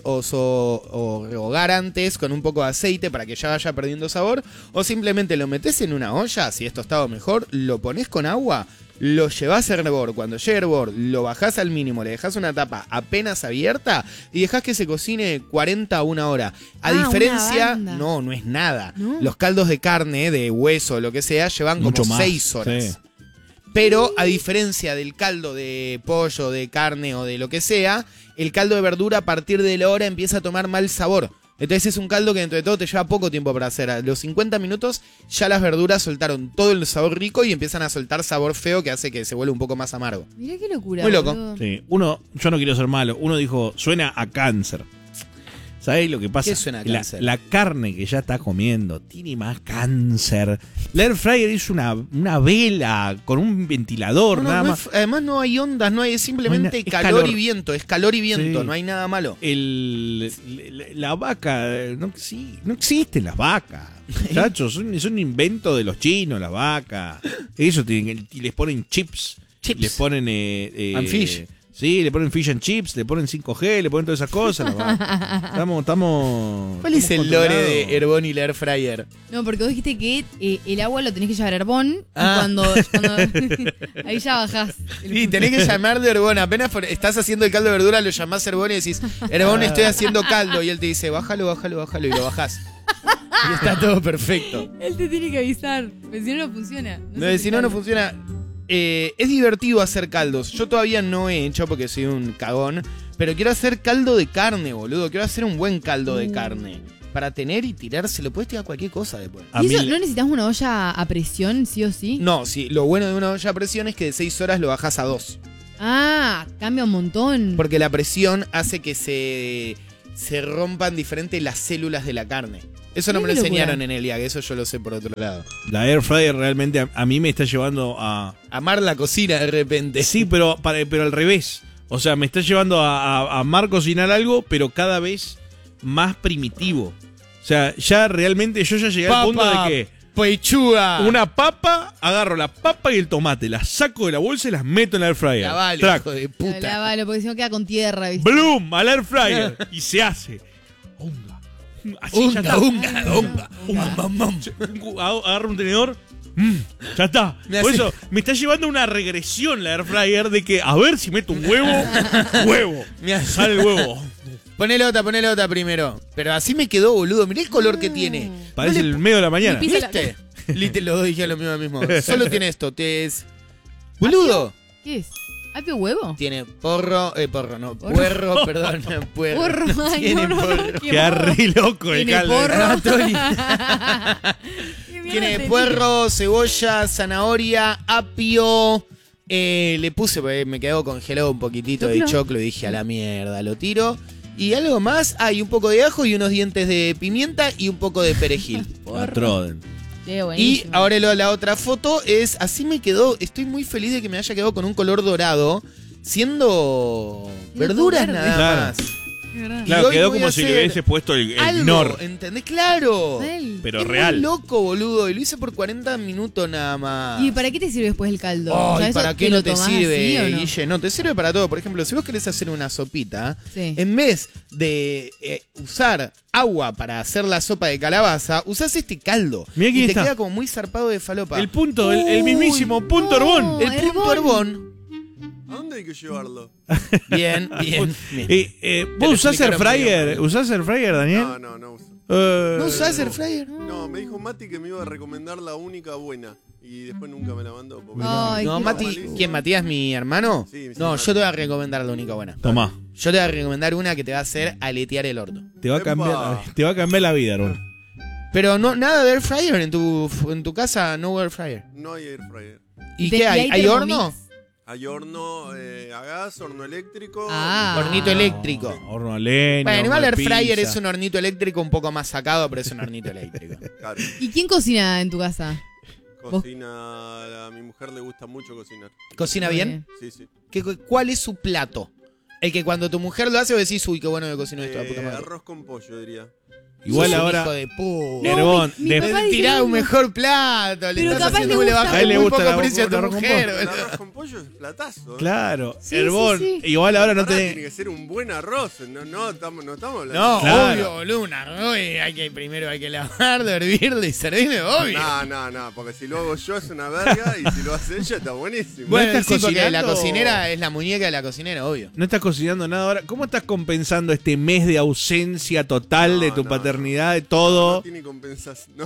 Speaker 3: o rehogar antes con un poco de aceite para que ya vaya perdiendo sabor, o simplemente lo metes en una olla, si es tostado mejor, lo pones con agua, lo llevas a hervor. Cuando llegue a hervor, lo bajás al mínimo, le dejas una tapa apenas abierta y dejas que se cocine 40 a una hora. A
Speaker 2: Una
Speaker 3: diferencia,
Speaker 2: banda.
Speaker 3: no es nada.
Speaker 2: ¿No?
Speaker 3: Los caldos de carne, de hueso, lo que sea, llevan
Speaker 1: Mucho
Speaker 3: como
Speaker 1: más,
Speaker 3: 6 horas.
Speaker 1: sí.
Speaker 3: Pero a diferencia del caldo de pollo, de carne o de lo que sea, el caldo de verdura a partir de la hora empieza a tomar mal sabor. Entonces es un caldo que dentro de todo te lleva poco tiempo para hacer. A los 50 minutos ya las verduras soltaron todo el sabor rico y empiezan a soltar sabor feo que hace que se vuelva un poco más amargo.
Speaker 2: Mirá qué locura.
Speaker 3: Muy loco.
Speaker 2: boludo.
Speaker 1: Sí. Yo no quiero ser malo. Uno dijo, suena a cáncer. ¿Sabés lo que pasa?
Speaker 3: ¿Qué suena a cáncer?
Speaker 1: La carne que ya está comiendo tiene más cáncer. La air fryer es una vela con un ventilador,
Speaker 3: No,
Speaker 1: nada
Speaker 3: no
Speaker 1: más.
Speaker 3: además no hay ondas, no hay, es simplemente
Speaker 1: No hay es
Speaker 3: calor,
Speaker 1: calor.
Speaker 3: y viento, es calor y viento,
Speaker 1: Sí.
Speaker 3: no hay nada malo.
Speaker 1: La vaca, no existen las vacas. Muchachos, es un invento de los chinos, la vaca. Eso tienen, y les ponen chips.
Speaker 3: Chips.
Speaker 1: Les ponen
Speaker 3: And fish.
Speaker 1: Sí, le ponen fish and chips, le ponen 5G, le ponen todas esas cosas. la vaca. Estamos
Speaker 3: ¿Cuál es el
Speaker 1: estamos
Speaker 3: lore
Speaker 1: controlados.
Speaker 3: de Herbón y la air fryer?
Speaker 2: No, porque vos dijiste que el agua lo tenés que llevar a Herbón
Speaker 3: Ah.
Speaker 2: y cuando ahí ya bajás.
Speaker 3: Sí, tenés que llamar de Herbón. Apenas estás haciendo el caldo de verdura, lo llamás Herbón y decís, Herbón, estoy haciendo caldo. Y él te dice, bájalo, y lo bajás. Y está todo perfecto.
Speaker 2: Él te tiene que avisar, porque si no, no funciona.
Speaker 3: No, si no, no funciona. Es divertido hacer caldos. Yo todavía no he hecho porque soy un cagón. Pero quiero hacer caldo de carne, boludo. Quiero hacer un buen caldo de carne. para tener y tirarse. Lo puedes tirar cualquier cosa después.
Speaker 1: A
Speaker 2: ¿Y
Speaker 1: mí
Speaker 2: eso
Speaker 1: le-
Speaker 2: no necesitas una olla a presión, sí o sí?
Speaker 3: No, sí, lo bueno de una olla a presión es que de 6 horas lo bajás a 2.
Speaker 2: Ah, cambia un montón.
Speaker 3: Porque la presión hace que se rompan diferentes las células de la carne. Eso no me lo
Speaker 2: Qué locura.
Speaker 3: enseñaron en el IAG, eso yo lo sé por otro lado.
Speaker 1: La air fryer realmente a mí me está llevando a...
Speaker 3: Amar la cocina de repente.
Speaker 1: Sí, pero al revés. O sea, me está llevando a amar cocinar algo, pero cada vez más primitivo. O sea, ya realmente yo ya llegué al punto de que
Speaker 3: pechuga.
Speaker 1: una papa, agarro la papa y el tomate, las saco de la bolsa y las meto en la air fryer.
Speaker 3: Cavalo,
Speaker 1: Track.
Speaker 3: hijo de puta.
Speaker 2: Lávalo, porque si no queda con tierra, ¿viste?
Speaker 1: ¡Bloom! Al air fryer. Y se hace. Unga. Así ya está.
Speaker 3: Unga.
Speaker 1: Agarro un tenedor. Ya está.
Speaker 3: Me
Speaker 1: Por
Speaker 3: hace-
Speaker 1: eso me está llevando una regresión la air fryer de que a ver si meto un huevo.
Speaker 3: Me hace-
Speaker 1: Sale el huevo.
Speaker 3: Ponele otra primero. Pero así me quedó, boludo. Mirá el color que tiene.
Speaker 1: Parece el medio de la mañana.
Speaker 4: Pisa-
Speaker 3: ¿Viste? Lite, los dos dijeron lo mismo. Solo tiene esto. Boludo.
Speaker 2: ¿Qué es? ¿Apio huevo?
Speaker 3: Tiene puerro, puerro, perdón, puerro.
Speaker 2: Porro, ay,
Speaker 3: Tiene
Speaker 2: no,
Speaker 3: porro.
Speaker 2: qué
Speaker 1: Queda
Speaker 2: mal.
Speaker 1: re loco el
Speaker 2: Tiene
Speaker 1: caldo.
Speaker 2: porro.
Speaker 3: Ah, Tony.
Speaker 2: ¿Qué mierda
Speaker 3: Tiene
Speaker 2: tenés?
Speaker 3: puerro, cebolla, zanahoria, apio. Le puse, porque me quedó congelado un poquitito de
Speaker 2: ¿Choclo?
Speaker 3: choclo y dije a la mierda, lo tiro. Y algo más, hay un poco de ajo y unos dientes de pimienta y un poco de perejil.
Speaker 1: Troden.
Speaker 2: Sí,
Speaker 3: Y
Speaker 2: buenísimo.
Speaker 3: ahora la otra foto es, así me quedó, estoy muy feliz de que me haya quedado con un color dorado, siendo verduras
Speaker 2: verde.
Speaker 3: nada
Speaker 1: Claro.
Speaker 3: más.
Speaker 2: Qué verdad.
Speaker 1: Claro,
Speaker 3: hoy
Speaker 1: quedó
Speaker 3: voy
Speaker 1: como
Speaker 3: a
Speaker 1: si le
Speaker 3: hacer
Speaker 1: hubiese puesto el
Speaker 3: Algo,
Speaker 1: Nor.
Speaker 3: ¿entendés? Claro.
Speaker 2: Mal.
Speaker 1: Pero
Speaker 3: Es
Speaker 1: real.
Speaker 3: muy loco, boludo. Y lo hice por 40 minutos nada más.
Speaker 2: ¿Y para qué te sirve después el caldo?
Speaker 3: Ay,
Speaker 2: O sea, ¿eso
Speaker 3: ¿para qué
Speaker 2: lo
Speaker 3: no te
Speaker 2: tomás
Speaker 3: sirve,
Speaker 2: así o no?
Speaker 3: Guille? No, te sirve para todo. Por ejemplo, si vos querés hacer una sopita,
Speaker 2: Sí.
Speaker 3: en vez de usar agua para hacer la sopa de calabaza, usás este caldo.
Speaker 1: Mirá quién
Speaker 3: y te
Speaker 1: está.
Speaker 3: queda como muy zarpado de falopa.
Speaker 1: El punto, el mismísimo punto
Speaker 2: no.
Speaker 1: Herbón.
Speaker 3: El punto Herbón.
Speaker 6: ¿A dónde hay que llevarlo?
Speaker 3: Bien, bien. bien.
Speaker 1: ¿Vos
Speaker 3: lo
Speaker 1: usás air
Speaker 3: explicaron
Speaker 1: fryer?
Speaker 3: bien.
Speaker 1: ¿Usás air fryer, Daniel?
Speaker 6: No uso.
Speaker 3: ¿No usás air fryer?
Speaker 6: No, me dijo Mati que me iba a recomendar la única buena. Y después nunca me la mandó. Porque
Speaker 2: Ay,
Speaker 3: No,
Speaker 2: qué
Speaker 3: Mati,
Speaker 6: malísimo.
Speaker 3: ¿quién? ¿Matías, mi hermano?
Speaker 6: Sí, sí,
Speaker 3: No,
Speaker 6: Mati.
Speaker 3: yo te voy a recomendar la única buena.
Speaker 1: Tomá.
Speaker 3: Yo te voy a recomendar una que te va a hacer aletear el orto.
Speaker 1: Te va a
Speaker 6: Epa.
Speaker 1: cambiar la vida, Herbón.
Speaker 3: Pero no, nada de air fryer en tu casa, no air fryer.
Speaker 6: No hay air fryer.
Speaker 3: ¿Y
Speaker 2: ¿De-
Speaker 3: qué hay? ¿Hay
Speaker 2: Thermomix?
Speaker 3: horno?
Speaker 6: Hay horno a gas, horno eléctrico.
Speaker 2: Ah.
Speaker 3: Hornito eléctrico.
Speaker 1: Horno a leña.
Speaker 3: Bueno, igual
Speaker 1: horno
Speaker 3: air
Speaker 1: de
Speaker 3: fryer
Speaker 1: pizza.
Speaker 3: es un hornito eléctrico un poco más sacado, pero es un hornito eléctrico.
Speaker 6: Claro.
Speaker 2: ¿Y quién cocina en tu casa?
Speaker 6: Cocina. A mi mujer le gusta mucho cocinar.
Speaker 3: ¿Cocina
Speaker 2: Muy
Speaker 3: bien?
Speaker 6: Sí, sí.
Speaker 3: ¿Cuál es su plato? El que cuando tu mujer lo hace vos decís, uy, qué bueno que cocinó esto, la puta madre.
Speaker 6: Arroz con pollo, diría.
Speaker 1: Igual
Speaker 3: Sos un
Speaker 1: ahora.
Speaker 3: hijo de puta.
Speaker 1: Herbón,
Speaker 2: mi
Speaker 1: de-
Speaker 2: papá dice
Speaker 3: Tirá
Speaker 2: lo
Speaker 3: un
Speaker 2: mismo.
Speaker 3: mejor plato, le
Speaker 2: Pero
Speaker 3: estás
Speaker 2: capaz
Speaker 3: haciendo
Speaker 2: le
Speaker 3: le
Speaker 2: gusta.
Speaker 3: bajas
Speaker 1: A él le
Speaker 3: muy
Speaker 1: gusta
Speaker 3: poco
Speaker 1: la-
Speaker 3: precio a tu
Speaker 1: el arroz con
Speaker 3: mujer.
Speaker 6: El
Speaker 3: boludo.
Speaker 6: arroz con pollo es platazo.
Speaker 1: Claro,
Speaker 2: Sí,
Speaker 1: Herbón.
Speaker 2: sí, sí.
Speaker 1: Igual ahora no
Speaker 6: Ahora tiene
Speaker 1: te.
Speaker 6: que ser un buen arroz. No estamos hablando.
Speaker 3: No,
Speaker 1: Claro.
Speaker 3: obvio, boludo, un arroz primero hay que lavarlo, hervirlo y servirlo, obvio.
Speaker 6: No, porque si lo hago yo es una verga y si lo hace ella está buenísimo.
Speaker 3: Bueno,
Speaker 1: ¿No estás
Speaker 3: sí, porque la
Speaker 1: cocinando?
Speaker 3: cocinera es la muñeca de la cocinera, obvio.
Speaker 1: No estás cocinando nada ahora. ¿Cómo estás compensando este mes de ausencia total de tu
Speaker 6: No,
Speaker 1: paternidad, de
Speaker 6: No
Speaker 1: todo?
Speaker 6: tiene compensación.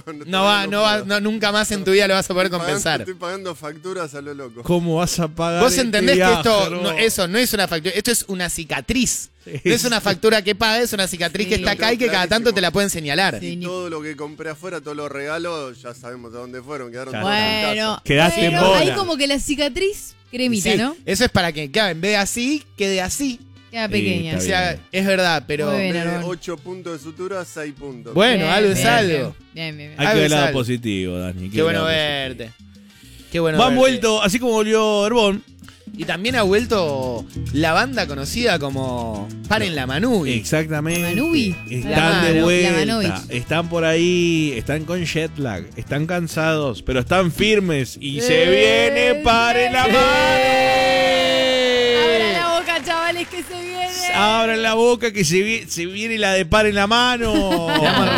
Speaker 3: Nunca más en tu vida lo vas a poder
Speaker 6: Estoy
Speaker 3: compensar.
Speaker 6: pagando facturas a lo loco.
Speaker 1: ¿Cómo vas a pagar?
Speaker 3: Vos
Speaker 1: este
Speaker 3: entendés que
Speaker 1: viaje,
Speaker 3: esto,
Speaker 1: Herbón?
Speaker 3: eso no es una factura, esto es una cicatriz. No es una factura que paga, es una cicatriz
Speaker 2: Sí.
Speaker 3: que está acá y que cada tanto te la pueden señalar.
Speaker 2: Sí.
Speaker 6: Y todo lo que compré afuera, todos los regalos, ya sabemos a dónde fueron. Quedaron
Speaker 1: Ya.
Speaker 6: todos en
Speaker 2: Bueno,
Speaker 6: casa.
Speaker 1: Quedaste en
Speaker 2: pero
Speaker 1: bola.
Speaker 2: ahí como que la cicatriz cremita,
Speaker 3: Sí,
Speaker 2: ¿no?
Speaker 3: eso es para que, claro, en vez de así, quede así.
Speaker 2: Queda pequeña.
Speaker 3: O
Speaker 1: está
Speaker 3: sea,
Speaker 1: bien.
Speaker 3: es verdad, pero.
Speaker 2: Muy bien.
Speaker 6: En vez de
Speaker 2: Herbón.
Speaker 6: 8 puntos de sutura, 6 puntos.
Speaker 3: Bueno,
Speaker 2: Bien,
Speaker 3: algo es
Speaker 2: bien,
Speaker 3: algo.
Speaker 2: Bien, bien, bien.
Speaker 1: Hay
Speaker 3: Algo
Speaker 1: que ver
Speaker 3: es
Speaker 1: el lado
Speaker 3: algo.
Speaker 1: positivo, Dani.
Speaker 3: Qué bueno verte. Qué bueno
Speaker 1: Han
Speaker 3: verte.
Speaker 1: vuelto, así como volvió Herbón.
Speaker 3: Y también ha vuelto la banda conocida como Paren la Manubi.
Speaker 1: Exactamente.
Speaker 2: La Manubi.
Speaker 1: Están
Speaker 3: La
Speaker 1: de
Speaker 3: Manu-
Speaker 1: vuelta.
Speaker 2: la Manovich.
Speaker 1: Están por ahí. Están con jet lag. Están cansados. Pero están firmes. Y se viene. Paren la
Speaker 2: Abran
Speaker 1: mano.
Speaker 2: la boca, chavales, que se viene.
Speaker 1: Abran la boca que se viene la de paren la mano.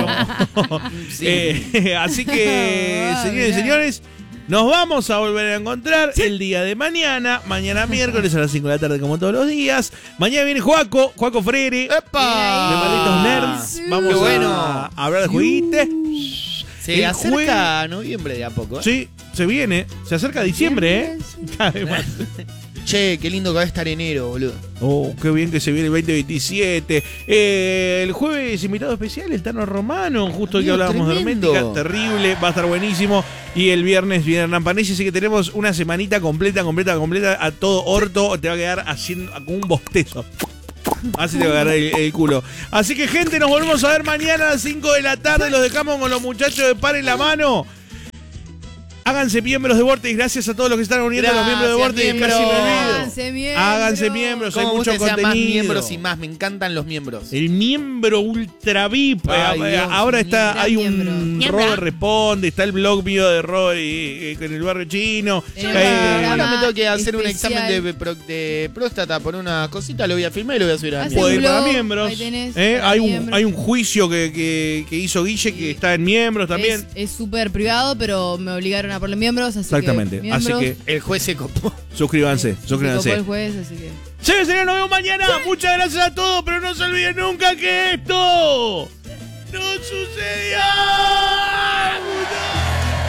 Speaker 1: Así que,
Speaker 2: Ah,
Speaker 1: señores y
Speaker 2: mirá.
Speaker 1: señores, nos vamos a volver a encontrar el día de mañana. Mañana miércoles a las 5 de la tarde, como todos los días. Mañana viene Juaco Freire. De Malditos Nerds. Vamos
Speaker 3: Qué bueno.
Speaker 1: a hablar de jueguites.
Speaker 3: Se
Speaker 1: El
Speaker 3: acerca noviembre de a poco. ¿eh?
Speaker 1: Sí, se viene. Se acerca diciembre, ¿eh? Cada vez más.
Speaker 3: Che, qué lindo que va a estar enero, boludo.
Speaker 1: Oh, qué bien que se viene el 2027. El jueves invitado especial, el Tano Romano, justo que
Speaker 3: Amigo,
Speaker 1: hablábamos
Speaker 3: tremendo.
Speaker 1: de Hermética, terrible, va a estar buenísimo. Y el viernes viene Hernán Panesi, así que tenemos una semanita completa, a todo orto, te va a quedar haciendo con un bostezo. Así te va a agarrar el culo. Así que, gente, nos volvemos a ver mañana a las 5 de la tarde. Los dejamos con los muchachos de Paren la Mano. Háganse miembros de Vortex. Gracias a todos los que están uniendo a los miembros de Vortex.
Speaker 3: miembros.
Speaker 1: Casi me olvido.
Speaker 2: Háganse miembros.
Speaker 1: Háganse miembros. Hay
Speaker 3: Como
Speaker 1: mucho
Speaker 3: ustedes sean más
Speaker 1: contenido.
Speaker 3: miembros y más, me encantan los miembros.
Speaker 1: El miembro ultra VIP.
Speaker 3: Ay, Dios,
Speaker 1: ahora está,
Speaker 2: gran
Speaker 1: hay un
Speaker 2: miembro.
Speaker 1: Roy Responde, está el blog mío de Roy en el barrio chino.
Speaker 2: Tenemos
Speaker 1: Hay-
Speaker 2: programa
Speaker 3: Ahora me tengo que hacer un
Speaker 2: especial.
Speaker 3: examen de próstata por una cosita, lo voy a filmar y lo voy a subir a
Speaker 2: Hace
Speaker 3: mi
Speaker 1: Puede
Speaker 2: un
Speaker 1: ir para
Speaker 2: blog,
Speaker 1: miembros.
Speaker 2: ahí tenés, para
Speaker 1: Hay
Speaker 2: miembros.
Speaker 1: un juicio que hizo Guille que está en miembros también.
Speaker 2: Es súper privado, pero me obligaron a ponerle miembros, así
Speaker 1: Exactamente.
Speaker 2: que miembros,
Speaker 1: Así que
Speaker 3: El juez se copó.
Speaker 1: suscríbanse,
Speaker 2: se copó
Speaker 1: suscríbanse.
Speaker 2: el juez, así que...
Speaker 1: Señores, señores, nos vemos mañana. Muchas gracias a todos, pero no se olviden nunca que esto no sucedió.